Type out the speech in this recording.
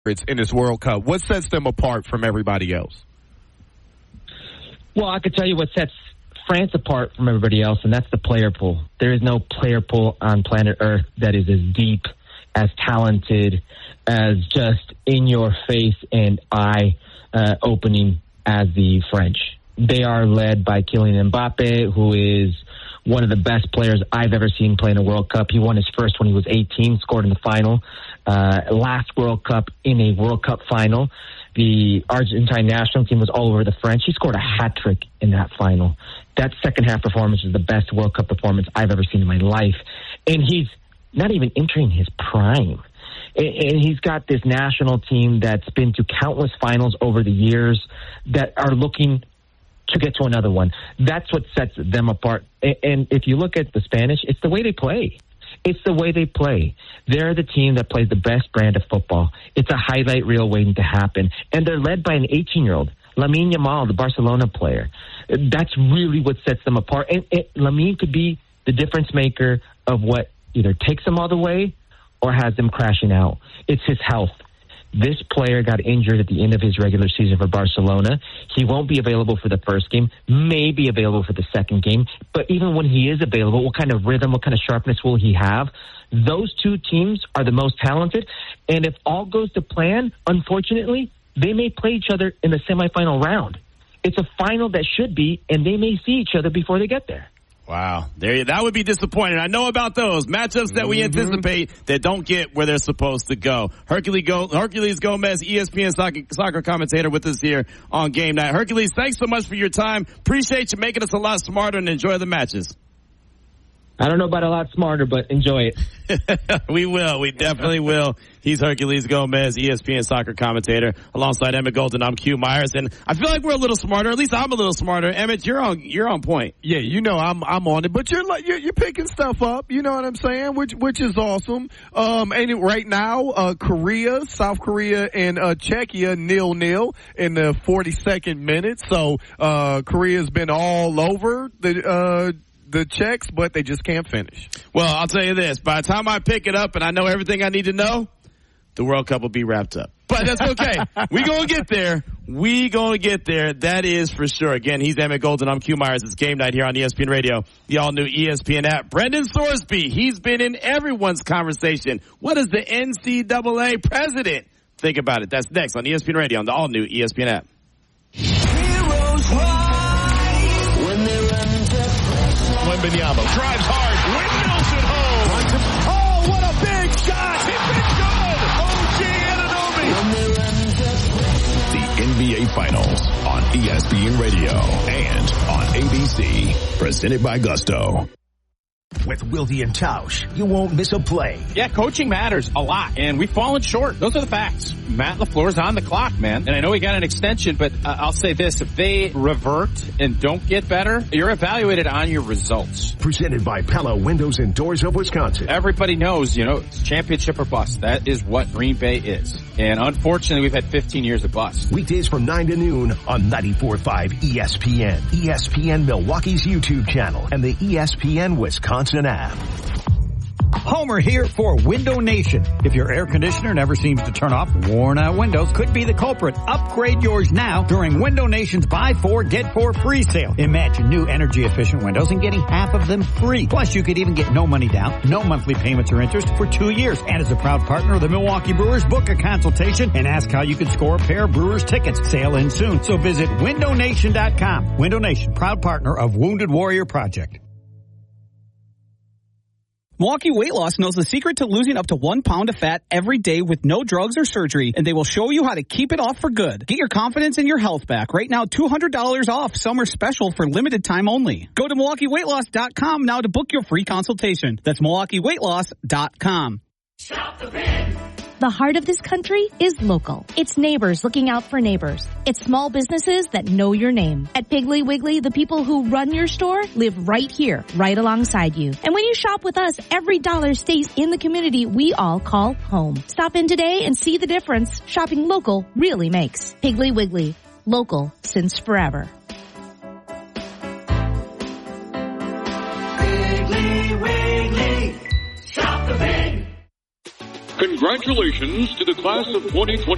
in this World Cup? What sets them apart from everybody else? Well, I could tell you what sets France apart from everybody else, and that's the player pool. There is no player pool on planet Earth that is as deep, as talented, as just in your face and eye opening as the French. They are led by Kylian Mbappe, who is one of the best players I've ever seen play in a World Cup. He won his first when he was 18, scored in the final. Last World Cup in a World Cup final. The Argentine national team was all over the French. He scored a hat-trick in that final. That second-half performance is the best World Cup performance I've ever seen in my life. And he's not even entering his prime. And he's got this national team that's been to countless finals over the years that are looking to get to another one. That's what sets them apart. And if you look at the Spanish, it's the way they play. It's the way they play. They're the team that plays the best brand of football. It's a highlight reel waiting to happen. And they're led by an 18-year-old, Lamine Yamal, the Barcelona player. That's really what sets them apart. And Lamine could be the difference maker of what either takes them all the way or has them crashing out. It's his health. This player got injured at the end of his regular season for Barcelona. He won't be available for the first game, may be available for the second game. But even when he is available, what kind of rhythm, what kind of sharpness will he have? Those two teams are the most talented. And if all goes to plan, unfortunately, they may play each other in the semifinal round. It's a final that should be, and they may see each other before they get there. Wow. That would be disappointing. I know about those matchups that we anticipate that don't get where they're supposed to go. Herculez Gomez, ESPN soccer commentator with us here on Game Night. Herculez, thanks so much for your time. Appreciate you making us a lot smarter and enjoy the matches. I don't know about a lot smarter, but enjoy it. We will. We definitely will. He's Herculez Gomez, ESPN soccer commentator. Alongside Emmett Golden, I'm Q Myers, and I feel like we're a little smarter. At least I'm a little smarter. Emmett, you're on point. Yeah, you know I'm on it, but you're picking stuff up. You know what I'm saying? Which is awesome. And right now, South Korea, and Czechia 0-0 in the 42nd minute. So Korea's been all over the Czechs, but they just can't finish. Well, I'll tell you this. By the time I pick it up and I know everything I need to know, the World Cup will be wrapped up. But that's okay. We gonna get there. That is for sure. Again, he's Emmett Golden. I'm Q Myers. It's Game Night here on ESPN Radio, the all-new ESPN app. Brendan Thorsby, he's been in everyone's conversation. What is the NCAA president think about it? That's next on ESPN Radio on the all-new ESPN app. Heroes rise when they run to Wembanyama drives hard, windmills it home. Oh, what a big shot! It's been good. OG Anunoby. The NBA Finals on ESPN Radio and on ABC. Presented by Gusto. With Wilde and Tausch, you won't miss a play. Yeah, coaching matters a lot, and we've fallen short. Those are the facts. Matt LaFleur's on the clock, man. And I know he got an extension, but I'll say this. If they revert and don't get better, you're evaluated on your results. Presented by Pella Windows and Doors of Wisconsin. Everybody knows, it's championship or bust. That is what Green Bay is. And unfortunately, we've had 15 years of bust. Weekdays from 9 to noon on 94.5 ESPN. ESPN Milwaukee's YouTube channel and the ESPN Wisconsin app. Homer here for Window Nation. If your air conditioner never seems to turn off, worn out windows could be the culprit. Upgrade yours now during Window Nation's Buy 4, Get 4 free sale. Imagine new energy efficient windows and getting half of them free. Plus you could even get no money down, no monthly payments or interest for 2 years. And as a proud partner of the Milwaukee Brewers, book a consultation and ask how you can score a pair of Brewers tickets. Sale ends soon. So visit windownation.com. Window Nation, proud partner of Wounded Warrior Project. Milwaukee Weight Loss knows the secret to losing up to 1 pound of fat every day with no drugs or surgery, and they will show you how to keep it off for good. Get your confidence in your health back. Right now, $200 off summer special for limited time only. Go to MilwaukeeWeightLoss.com now to book your free consultation. That's MilwaukeeWeightLoss.com. Shop the Pin. The heart of this country is local. It's neighbors looking out for neighbors. It's small businesses that know your name. At Piggly Wiggly, the people who run your store live right here, right alongside you. And when you shop with us, every dollar stays in the community we all call home. Stop in today and see the difference shopping local really makes. Piggly Wiggly, local since forever. Piggly Wiggly, shop the Pin. Congratulations to the class of 2020.